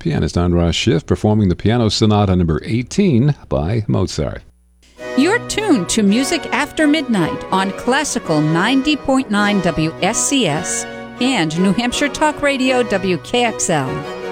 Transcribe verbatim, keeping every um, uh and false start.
pianist Andras Schiff performing the Piano Sonata number eighteen by Mozart. You're tuned to Music After Midnight on Classical ninety point nine W S C S and New Hampshire Talk Radio W K X L.